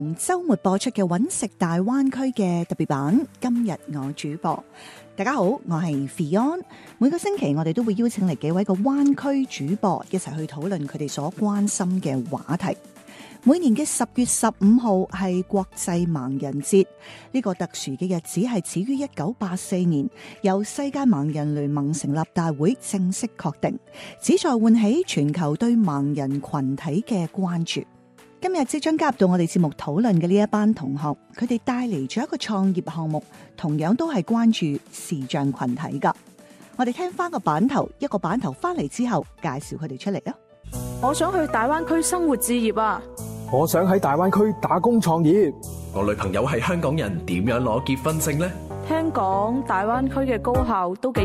週末播出嘅揾食大灣區嘅特別版，今日我主播。大家好，我係 Fion。每個星期我哋都會邀請嚟幾位個灣區主播一齊去討論佢哋所關心嘅話題。每年嘅10月15號係國際盲人節，呢個特殊嘅日子係始於1984年，由世界盲人聯盟成立大會正式確定，旨在喚起全球對盲人群體嘅關注。今日即將加入到我哋節目討論嘅呢一班同學，佢哋帶嚟咗一個創業項目，同樣都係關注視障群體噶。我哋聽翻個版頭，一個版頭翻嚟之後，介紹佢哋出嚟啊！ 我想去大灣區生活置業啊！ 我想喺大灣區打工創業。 我女朋友係香港人，點樣攞結婚證呢？ 聽講大灣區嘅高校都幾